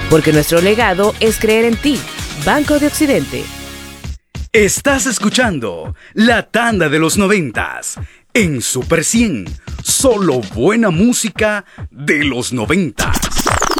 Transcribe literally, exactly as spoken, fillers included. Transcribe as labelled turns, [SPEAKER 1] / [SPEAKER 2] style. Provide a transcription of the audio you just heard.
[SPEAKER 1] Porque nuestro legado es creer en ti. Banco de Occidente.
[SPEAKER 2] Estás escuchando La Tanda de los Noventas en Super cien. Solo buena música de los noventa.